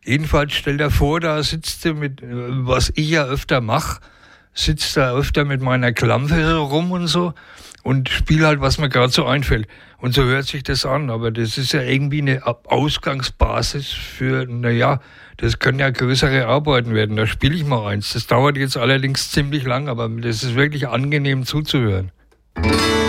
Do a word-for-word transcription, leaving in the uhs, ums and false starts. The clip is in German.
Jedenfalls stell dir vor, da sitzt du mit, was ich ja öfter mache, sitzt da öfter mit meiner Klampe rum und so und spiel halt, was mir gerade so einfällt. Und so hört sich das an, aber das ist ja irgendwie eine Ausgangsbasis für, naja, das können ja größere Arbeiten werden. Da spiele ich mal eins. Das dauert jetzt allerdings ziemlich lang, aber das ist wirklich angenehm zuzuhören.